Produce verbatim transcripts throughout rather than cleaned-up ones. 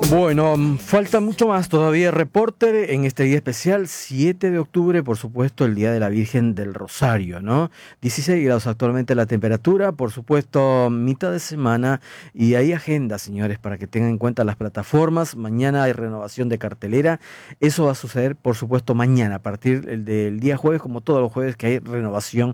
Bueno, falta mucho más todavía, reporter, en este día especial, siete de octubre, por supuesto, el Día de la Virgen del Rosario, ¿no? dieciséis grados actualmente la temperatura, por supuesto, mitad de semana, y hay agenda, señores, para que tengan en cuenta las plataformas. Mañana hay renovación de cartelera, eso va a suceder, por supuesto, mañana, a partir del, del día jueves, como todos los jueves, que hay renovación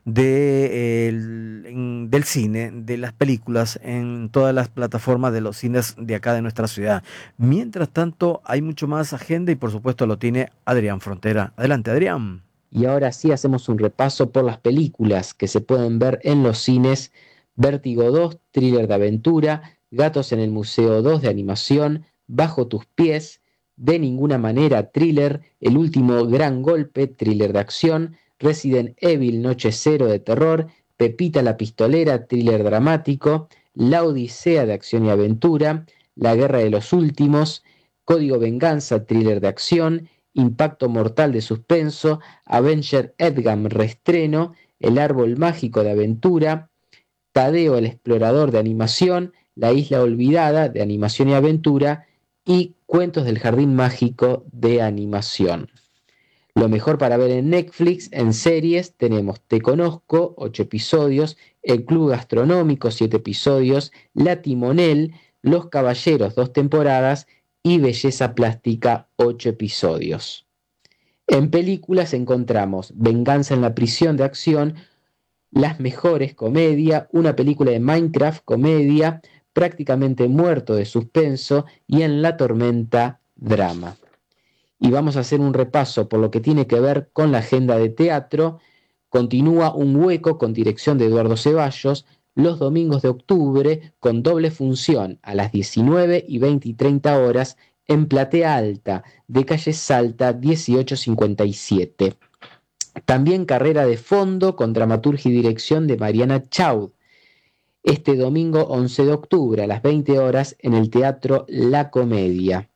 de, el, en, del cine, de las películas, en todas las plataformas de los cines de acá de nuestra ciudad. Mientras tanto, hay mucho más agenda y por supuesto lo tiene Adrián Frontera. Adelante, Adrián. Y ahora sí hacemos un repaso por las películas que se pueden ver en los cines. Vértigo dos, thriller de aventura. Gatos en el Museo dos, de animación. Bajo tus pies. De ninguna manera, thriller. El último gran golpe, thriller de acción. Resident Evil, Noche Cero, de terror. Pepita la pistolera, thriller dramático. La Odisea, de acción y aventura. La Guerra de los Últimos, Código Venganza, thriller de acción, Impacto Mortal de suspenso, Avenger Endgame reestreno, El Árbol Mágico de aventura, Tadeo el Explorador de animación, La Isla Olvidada de animación y aventura y Cuentos del Jardín Mágico de animación. Lo mejor para ver en Netflix, en series, tenemos Te Conozco, ocho episodios, El Club Gastronómico, siete episodios, La Timonel, Los Caballeros, dos temporadas y Belleza Plástica, ocho episodios. En películas encontramos Venganza en la Prisión de acción, Las Mejores comedia, una película de Minecraft comedia, Prácticamente Muerto de suspenso y En la Tormenta drama. Y vamos a hacer un repaso por lo que tiene que ver con la agenda de teatro. Continúa Un Hueco con dirección de Eduardo Ceballos los domingos de octubre con doble función a las diecinueve y veinte y treinta horas en Platea Alta de calle Salta dieciocho cincuenta y siete. También Carrera de Fondo con dramaturgia y dirección de Mariana Chaud. Este domingo once de octubre a las veinte horas en el Teatro La Comedia.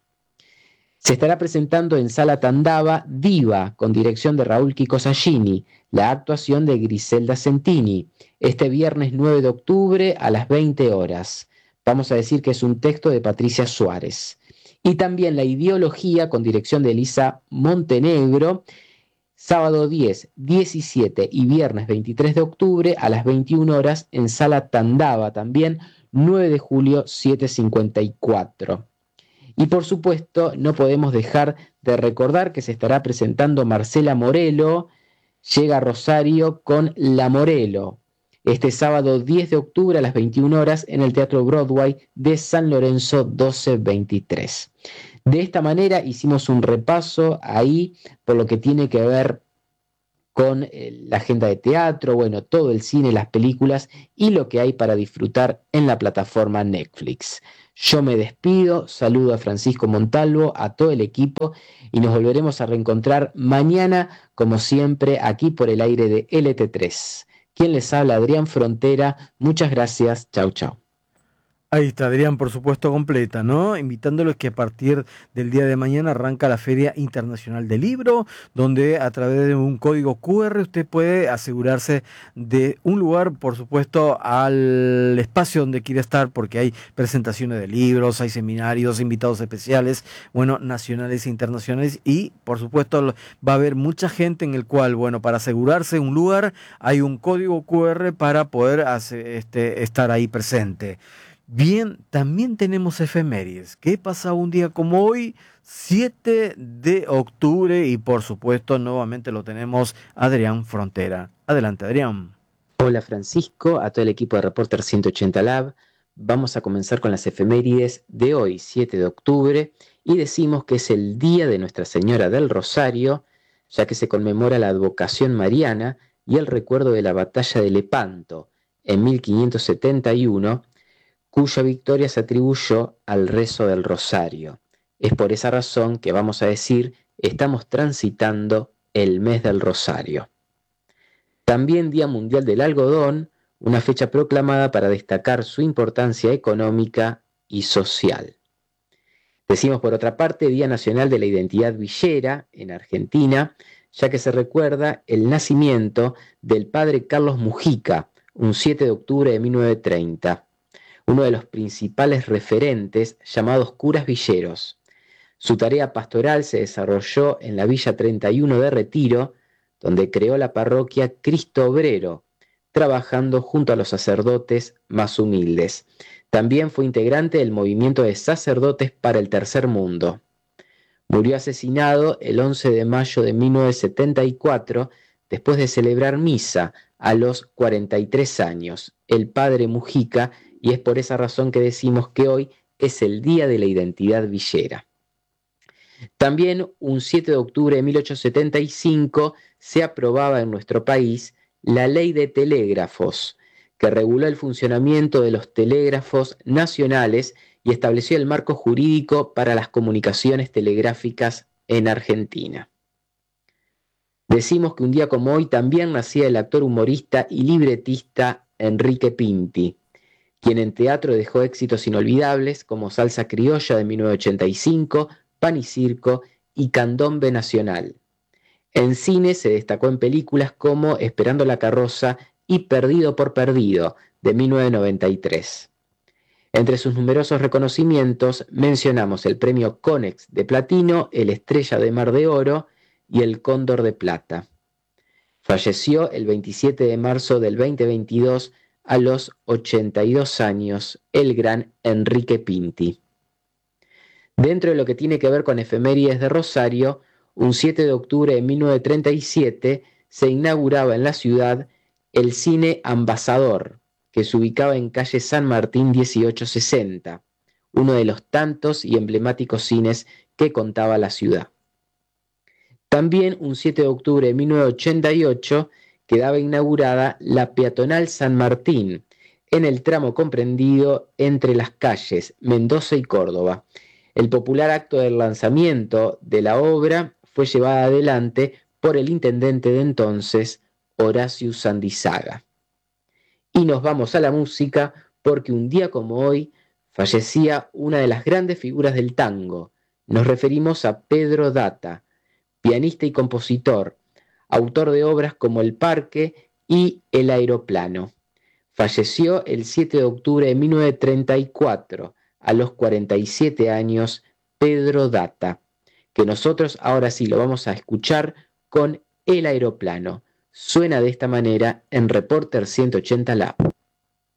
Se estará presentando en Sala Tandava Diva, con dirección de Raúl Kiko Sallini, la actuación de Griselda Centini, este viernes nueve de octubre a las veinte horas. Vamos a decir que es un texto de Patricia Suárez. Y también La Ideología, con dirección de Elisa Montenegro, sábado diez, diecisiete y viernes veintitrés de octubre a las veintiuna horas en Sala Tandava, también nueve de julio, siete cincuenta y cuatro. Y por supuesto, no podemos dejar de recordar que se estará presentando Marcela Morelo, llega a Rosario con La Morelo, este sábado diez de octubre a las veintiuna horas en el Teatro Broadway de San Lorenzo doce veintitrés. De esta manera hicimos un repaso ahí por lo que tiene que ver con eh, la agenda de teatro, bueno, todo el cine, las películas y lo que hay para disfrutar en la plataforma Netflix. Yo me despido, saludo a Francisco Montalvo, a todo el equipo y nos volveremos a reencontrar mañana, como siempre, aquí por el aire de L T tres. Quien les habla, Adrián Frontera, muchas gracias, chau chau. Ahí está, Adrián, por supuesto, completa, ¿no? Invitándolos que a partir del día de mañana arranca la Feria Internacional del Libro, donde a través de un código cu erre usted puede asegurarse de un lugar, por supuesto, al espacio donde quiere estar, porque hay presentaciones de libros, hay seminarios, invitados especiales, bueno, nacionales e internacionales, y por supuesto va a haber mucha gente en el cual, bueno, para asegurarse un lugar, hay un código cu erre para poder hacer, este, estar ahí presente. Bien, también tenemos efemérides. ¿Qué pasa un día como hoy? siete de octubre y por supuesto nuevamente lo tenemos Adrián Frontera. Adelante, Adrián. Hola Francisco, a todo el equipo de Reporter ciento ochenta Lab. Vamos a comenzar con las efemérides de hoy, siete de octubre, y decimos que es el día de Nuestra Señora del Rosario, ya que se conmemora la advocación mariana y el recuerdo de la batalla de Lepanto en mil quinientos setenta y uno, cuya victoria se atribuyó al rezo del rosario. Es por esa razón que vamos a decir, estamos transitando el mes del rosario. También Día Mundial del Algodón, una fecha proclamada para destacar su importancia económica y social. Decimos por otra parte Día Nacional de la Identidad Villera en Argentina, ya que se recuerda el nacimiento del padre Carlos Mujica, un siete de octubre de mil novecientos treinta. uno de los principales referentes llamados curas villeros. Su tarea pastoral se desarrolló en la Villa treinta y uno de Retiro, donde creó la parroquia Cristo Obrero, trabajando junto a los sacerdotes más humildes. También fue integrante del movimiento de sacerdotes para el Tercer Mundo. Murió asesinado el once de mayo de mil novecientos setenta y cuatro, después de celebrar misa a los cuarenta y tres años, el padre Mujica, y es por esa razón que decimos que hoy es el Día de la Identidad Villera. También un siete de octubre de mil ochocientos setenta y cinco se aprobaba en nuestro país la Ley de Telégrafos, que reguló el funcionamiento de los telégrafos nacionales y estableció el marco jurídico para las comunicaciones telegráficas en Argentina. Decimos que un día como hoy también nacía el actor humorista y libretista Enrique Pinti, quien en teatro dejó éxitos inolvidables como Salsa Criolla de mil novecientos ochenta y cinco, Pan y Circo y Candombe Nacional. En cine se destacó en películas como Esperando la carroza y Perdido por Perdido de mil novecientos noventa y tres. Entre sus numerosos reconocimientos mencionamos el premio Conex de Platino, el Estrella de Mar de Oro y el Cóndor de Plata. Falleció el veintisiete de marzo del dos mil veintidós a los ochenta y dos años el gran Enrique Pinti. Dentro de lo que tiene que ver con efemérides de Rosario, un siete de octubre de mil novecientos treinta y siete se inauguraba en la ciudad el Cine Ambasador, que se ubicaba en calle San Martín dieciocho sesenta, uno de los tantos y emblemáticos cines que contaba la ciudad. También un siete de octubre de mil novecientos ochenta y ocho quedaba inaugurada la peatonal San Martín, en el tramo comprendido entre las calles Mendoza y Córdoba. El popular acto del lanzamiento de la obra fue llevada adelante por el intendente de entonces, Horacio Sandizaga. Y nos vamos a la música porque un día como hoy fallecía una de las grandes figuras del tango. Nos referimos a Pedro Data, pianista y compositor, autor de obras como El Parque y El Aeroplano. Falleció el siete de octubre de mil novecientos treinta y cuatro, a los cuarenta y siete años, Pedro Data, que nosotros ahora sí lo vamos a escuchar con El Aeroplano. Suena de esta manera en Reporter ciento ochenta Lab.